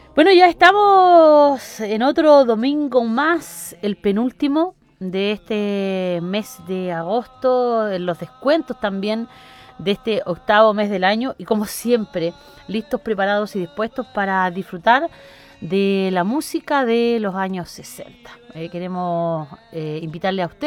Bueno, ya estamos en otro domingo más, el penúltimo de este mes de agosto, en los descuentos también de este octavo mes del año y como siempre, listos, preparados y dispuestos para disfrutar de la música de los años 60. Queremos invitarle a usted